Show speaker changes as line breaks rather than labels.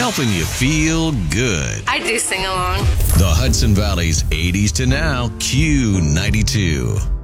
helping you feel good.
I do sing along.
The Hudson Valley's 80s to now Q92.